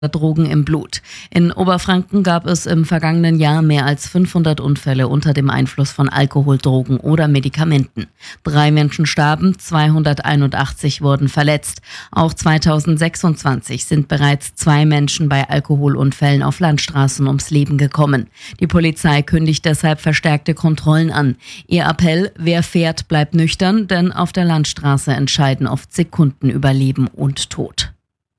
Drogen im Blut. In Oberfranken gab es im vergangenen Jahr mehr als 500 Unfälle unter dem Einfluss von Alkohol, Drogen oder Medikamenten. 3 Menschen starben, 281 wurden verletzt. Auch 2026 sind bereits 2 Menschen bei Alkoholunfällen auf Landstraßen ums Leben gekommen. Die Polizei kündigt deshalb verstärkte Kontrollen an. Ihr Appell: Wer fährt, bleibt nüchtern, denn auf der Landstraße entscheiden oft Sekunden über Leben und Tod.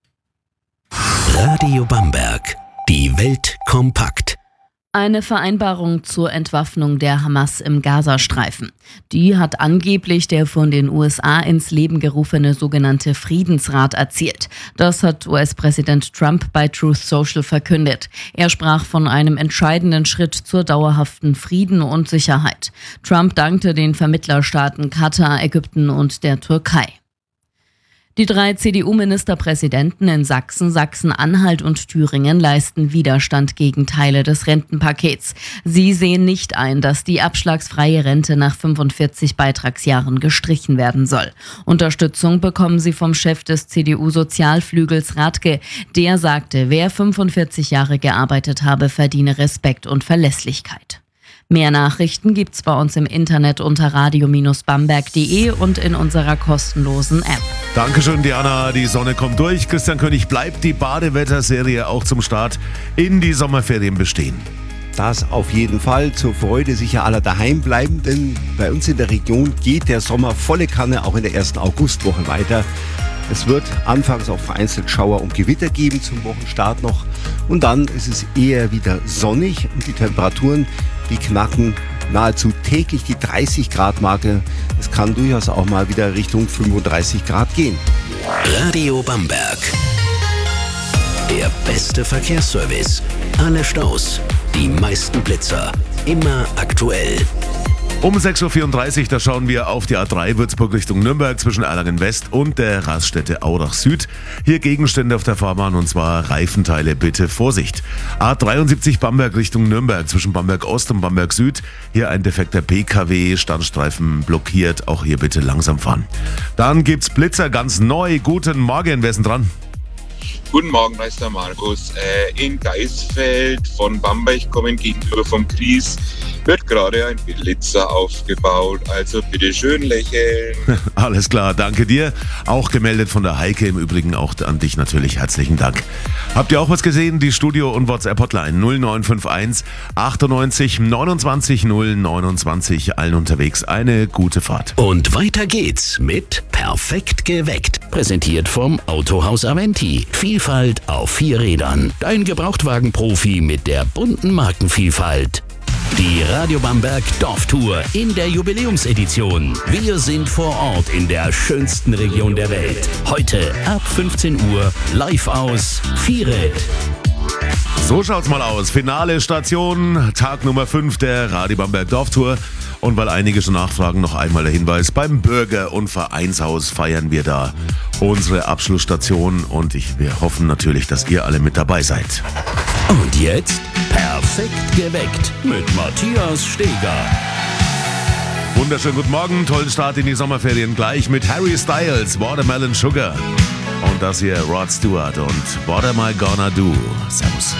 Radio Bamberg. Die Welt kompakt. Eine Vereinbarung zur Entwaffnung der Hamas im Gazastreifen. Die hat angeblich der von den USA ins Leben gerufene sogenannte Friedensrat erzielt. Das hat US-Präsident Trump bei Truth Social verkündet. Er sprach von einem entscheidenden Schritt zur dauerhaften Frieden und Sicherheit. Trump dankte den Vermittlerstaaten Katar, Ägypten und der Türkei. Die 3 CDU-Ministerpräsidenten in Sachsen, Sachsen-Anhalt und Thüringen leisten Widerstand gegen Teile des Rentenpakets. Sie sehen nicht ein, dass die abschlagsfreie Rente nach 45 Beitragsjahren gestrichen werden soll. Unterstützung bekommen sie vom Chef des CDU-Sozialflügels Radke. Der sagte, wer 45 Jahre gearbeitet habe, verdiene Respekt und Verlässlichkeit. Mehr Nachrichten gibt's bei uns im Internet unter radio-bamberg.de und in unserer kostenlosen App. Dankeschön, Diana. Die Sonne kommt durch. Christian König, bleibt die Badewetterserie auch zum Start in die Sommerferien bestehen? Das auf jeden Fall, zur Freude sicher aller daheim bleiben, denn bei uns in der Region geht der Sommer volle Kanne auch in der ersten Augustwoche weiter. Es wird anfangs auch vereinzelt Schauer und Gewitter geben zum Wochenstart noch und dann ist es eher wieder sonnig und die Temperaturen, die knacken nahezu täglich die 30-Grad-Marke. Es kann durchaus auch mal wieder Richtung 35 Grad gehen. Radio Bamberg. Der beste Verkehrsservice. Alle Staus, die meisten Blitzer. Immer aktuell. Um 6.34 Uhr, da schauen wir auf die A3 Würzburg Richtung Nürnberg zwischen Erlangen West und der Raststätte Aurach Süd. Hier Gegenstände auf der Fahrbahn und zwar Reifenteile, bitte Vorsicht. A73 Bamberg Richtung Nürnberg zwischen Bamberg Ost und Bamberg Süd. Hier ein defekter PKW, Standstreifen blockiert, auch hier bitte langsam fahren. Dann gibt's Blitzer ganz neu. Guten Morgen, wer ist denn dran? Guten Morgen, da ist der Markus. In Geisfeld von Bamberg kommen gegenüber vom Gries wird gerade ein Blitzer aufgebaut. Also bitte schön lächeln. Alles klar, danke dir. Auch gemeldet von der Heike, im Übrigen auch an dich natürlich herzlichen Dank. Habt ihr auch was gesehen? Die Studio- und WhatsApp-Hotline 0951 98 29 029. Allen unterwegs eine gute Fahrt. Und weiter geht's mit Perfekt geweckt. Präsentiert vom Autohaus Aventi. Vielfalt auf 4 Rädern. Dein Gebrauchtwagen-Profi mit der bunten Markenvielfalt. Die Radio Bamberg Dorftour in der Jubiläumsedition. Wir sind vor Ort in der schönsten Region der Welt. Heute ab 15 Uhr live aus Vieret. So schaut's mal aus. Finale Station, Tag Nummer 5 der Radio Bamberg Dorftour. Und weil einige schon nachfragen, noch einmal der Hinweis, beim Bürger- und Vereinshaus feiern wir da unsere Abschlussstation und wir hoffen natürlich, dass ihr alle mit dabei seid. Und jetzt Perfekt geweckt mit Matthias Steger. Wunderschönen guten Morgen, tollen Start in die Sommerferien gleich mit Harry Styles, Watermelon Sugar. Und das hier Rod Stewart und What Am I Gonna Do? Servus.